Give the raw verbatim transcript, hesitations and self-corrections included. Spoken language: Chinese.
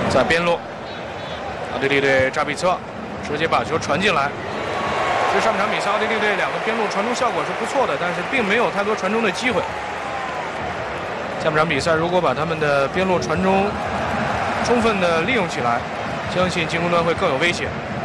在边路，奥地利队扎比策直接把球传进来。其实上半场比赛，奥地利队两个边路传中效果是不错的，但是并没有太多传中的机会。下半场比赛，如果把他们的边路传中充分的利用起来，相信进攻端会更有威胁。